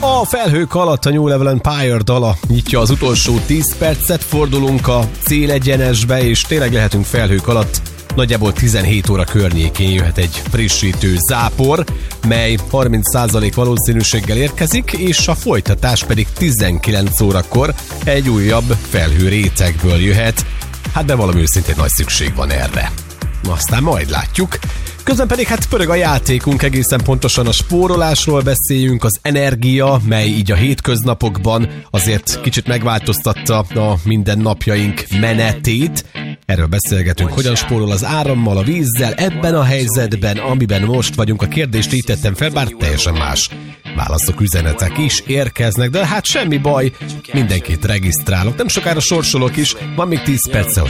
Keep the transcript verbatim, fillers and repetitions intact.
A Felhők alatt a New Level Empire dala nyitja az utolsó tíz percet, fordulunk a célegyenesbe, és tényleg lehetünk felhők alatt. Nagyjából tizenhét óra környékén jöhet egy frissítő zápor, mely harminc százalék valószínűséggel érkezik, és a folytatás pedig tizenkilenc órakor egy újabb felhő rétegből jöhet. Hát bevallom őszintén, nagy szükség van erre. Aztán majd látjuk. Közben pedig hát pörög a játékunk, egészen pontosan a spórolásról beszéljünk, az energia, mely így a hétköznapokban azért kicsit megváltoztatta a mindennapjaink menetét. Erről beszélgetünk, hogyan spórol az árammal, a vízzel, ebben a helyzetben, amiben most vagyunk. A kérdést így tettem fel, bár teljesen más válaszok, üzenetek is érkeznek, de hát semmi baj, mindenkit regisztrálok, nem sokára sorsolok is, van még tíz perce,